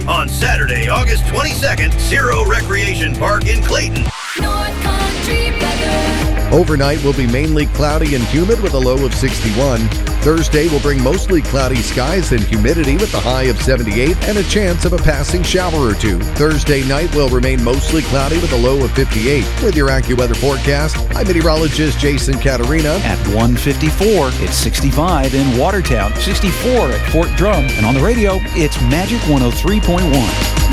on Saturday, August 22nd, Zero Recreation Park in Clayton. North Country weather. Overnight will be mainly cloudy and humid with a low of 61. Thursday will bring mostly cloudy skies and humidity with a high of 78 and a chance of a passing shower or two. Thursday night will remain mostly cloudy with a low of 58. With your AccuWeather forecast, I'm meteorologist Jason Caterina. At 154, it's 65 in Watertown, 64 at Fort Drum, and on the radio, it's Magic 103.1.